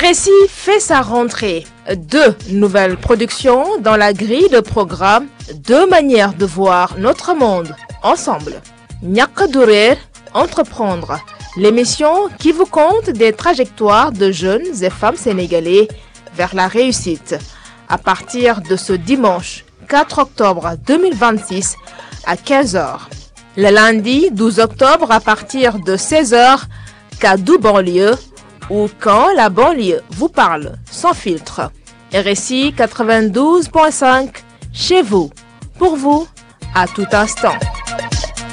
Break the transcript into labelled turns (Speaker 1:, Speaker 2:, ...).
Speaker 1: RSI fait sa rentrée. 2 nouvelles productions dans la grille de programme, 2 manières de voir notre monde ensemble. Ñàkk du réer, entreprendre, l'émission qui vous conte des trajectoires de jeunes et femmes sénégalais vers la réussite. À partir de ce dimanche 4 octobre 2026 à 15h. Le lundi 12 octobre à partir de 16h, Kaddu banlieue, ou quand la banlieue vous parle sans filtre. RSI 92.5, chez vous, pour vous, à tout instant.